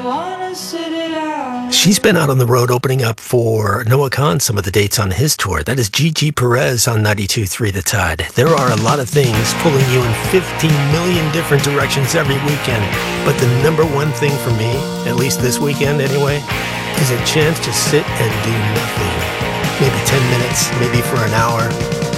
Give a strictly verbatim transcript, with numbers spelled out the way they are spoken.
She's been out on the road opening up for Noah Kahan some of the dates on his tour. That is Gigi Perez on ninety-two point three The Tide. There are a lot of things pulling you in fifteen million different directions every weekend. But the number one thing for me, at least this weekend anyway, is a chance to sit and do nothing. Maybe ten minutes, maybe for an hour.